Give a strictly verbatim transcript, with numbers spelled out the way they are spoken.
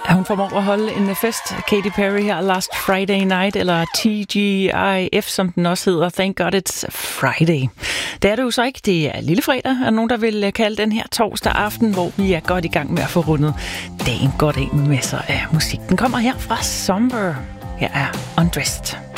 Hun formår at holde en fest. Katy Perry her, Last Friday Night, eller T G I F, som den også hedder. Thank God It's Friday. Det er det jo så ikke. Det er lille fredag, er nogen, der vil kalde den her torsdag aften, hvor vi er godt i gang med at få rundet dagen godt af med masser af musik. Den kommer her fra Somber. Her er Undressed.